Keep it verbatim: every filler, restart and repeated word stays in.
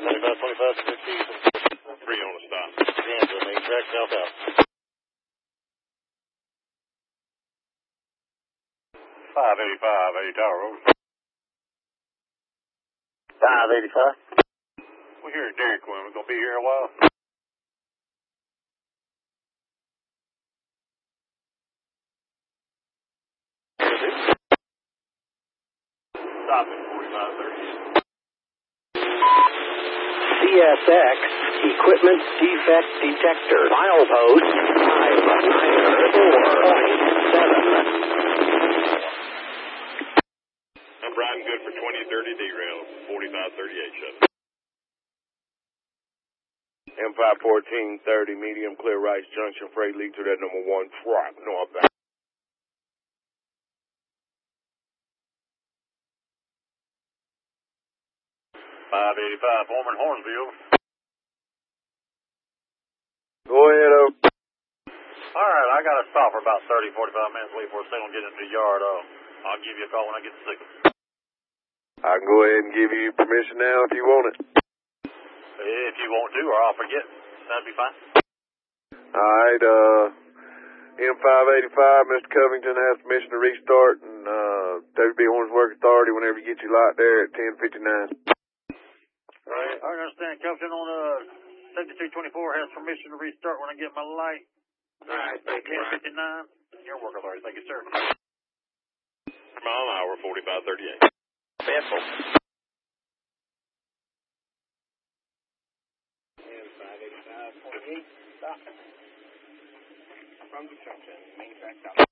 ninety-five twenty-five, fifty. Three on the stop. Angela, main track south out. five eighty-five, eighty Tower Road. five eighty-five. We're here at Dairy Queen. We're going to be here a while. Stop at forty-five thirty. C S X Equipment Defect Detector. Milepost five nine four point seven. I'm riding good for twenty thirty derail. forty-five thirty-eight shut. M five fourteen thirty, medium, clear Rice Junction, freight lead to that number one truck, northbound. five eighty-five, Foreman Hornsville. Go ahead, O. All right, I got to stop for about thirty, forty-five minutes, wait for a signal to get into the yard. Uh, I'll give you a call when I get the signal. I can go ahead and give you permission now if you want it. If you want to, or I'll forget. That'd be fine. All right, uh, M five eighty-five, Mister Covington has permission to restart, and uh, W B Horns Work Authority whenever you get your lot there at ten fifty-nine. All right, I understand. Covington on uh, seventy-two twenty-four has permission to restart when I get my light. All right, thank you. ten fifty-nine. Your work authority. Thank you, sir. Mile an hour, forty-five thirty-eight. Pencil. five eighty-five point eight, stop. From the junction, main track south.